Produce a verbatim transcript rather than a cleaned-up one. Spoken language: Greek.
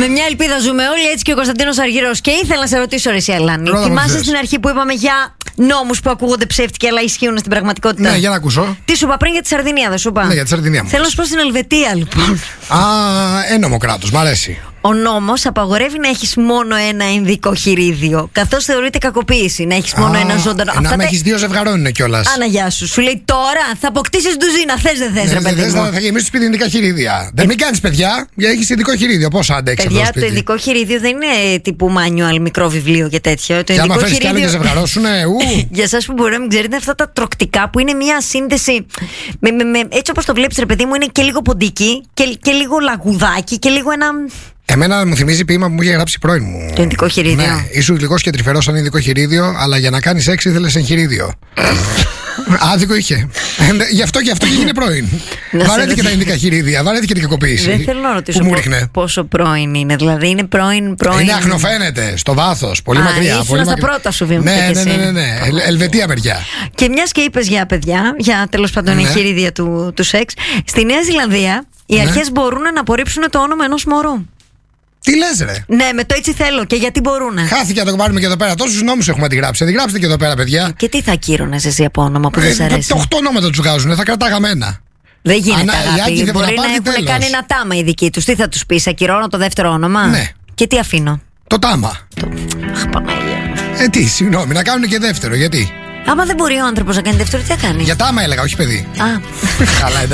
Με μια ελπίδα ζούμε όλοι, έτσι και ο Κωνσταντίνος Αργυρός. Και ήθελα να σε ρωτήσω, ρε εσύ, Αλάνη. Θυμάσαι στην αρχή που είπαμε για νόμους που ακούγονται ψεύτικοι αλλά ισχύουν στην πραγματικότητα? Ναι, για να ακούσω. Τι σου είπα πριν για τη Σαρδινία, δεν σου είπα? Ναι, για τη Σαρδινία μου. Θέλω να σου πω στην Ελβετία, λοιπόν. Α, ένομο κράτος, μ' αρέσει. Ο νόμος απαγορεύει να έχεις μόνο ένα ενδικό χειρίδιο, καθώς θεωρείται κακοποίηση να έχεις μόνο Α, ένα ζωντανό. Να Αυτά με τα... έχεις δύο ζευγαρών είναι κιόλας. Άνα, γεια σου. Σου λέει τώρα θα αποκτήσεις ντουζίνα. Θες δεν θες, Ναι, ρε παιδί θες, μου? θα, θα γεμίσεις σπίτι ειδικά χειρίδια. Δεν μην κάνεις, παιδιά, γιατί έχεις ειδικό χειρίδιο. Πόσο αντέξεις αυτό το Παιδιά, το σπίτι? ειδικό χειρίδιο δεν είναι τύπου manual, μικρό βιβλίο και τέτοιο. Το Και άμα ειδικό φέρεις κι άλλο και ζευγαρώσουνε, ου. Για εσάς που μπορεί να μην ξέρετε, αυτά τα τροκτικά που είναι μια σύνδεση. Με, με, με, έτσι όπως το βλέπεις, ρε παιδί μου, είναι και λίγο ποντίκι και, και λίγο λαγουδάκι και λίγο ένα. Εμένα μου θυμίζει ποίημα που μου είχε γράψει πρώην μου. Το ειδικό χειρίδιο. Ναι, ήσουν γλυκός και τρυφερός σαν ειδικό χειρίδιο, αλλά για να κάνεις έξι ήθελες εγχειρίδιο. Άδικο είχε. Γι' αυτό και αυτό και έγινε πρώην. Βαρέθηκε τα ειδικά χειρίδια, βαρέθηκε την κακοποίηση. Δεν θέλω να ρωτήσω πόσο, πόσο πρώην είναι. Δηλαδή είναι πρώην. πρώην... Είναι αχνοφαίνεται στο βάθος, πολύ Α, μακριά. Ήσουν πολύ στα μακριά. πρώτα σου βήματα. Ναι, ναι, ναι, ναι, ναι. Ελ, Ελβετία μεριά. Και μια και είπες για παιδιά, για τέλος πάντων Ναι. εγχειρίδια του, του σεξ, στη Νέα Ζηλανδία οι Ναι. αρχές μπορούν να απορρίψουν το όνομα ενός μωρού. Τι λες, ρε? Ναι, με το έτσι θέλω. Και γιατί μπορούν. Χάθηκε να το πάρουμε και εδώ πέρα. Τόσους νόμους έχουμε αντιγράψει. Αντιγράψτε και εδώ πέρα, παιδιά. Και τι θα ακύρωνες εσύ από όνομα που δεν σ' Ε, αρέσει? το οχτώ ονόματα τους βγάζουν, θα κρατάγαμε ένα. Δεν γίνεται, Ανα- αγάπη. Ιάκη, δεν Μπορεί μπορεί να να πάρει, έχουν τέλος. κάνει ένα τάμα οι δικοί τους. Τι θα τους πεις, ακυρώνω το δεύτερο όνομα? Ναι. Και τι αφήνω? Το τάμα. Αχ, Παναγία. Ε, τι, συγγνώμη, να κάνουν και δεύτερο, γιατί? Άμα δεν μπορεί ο άνθρωπος να κάνει δεύτερο, τι θα κάνει? Για τάμα έλεγα, όχι παιδί. Α. Καλά,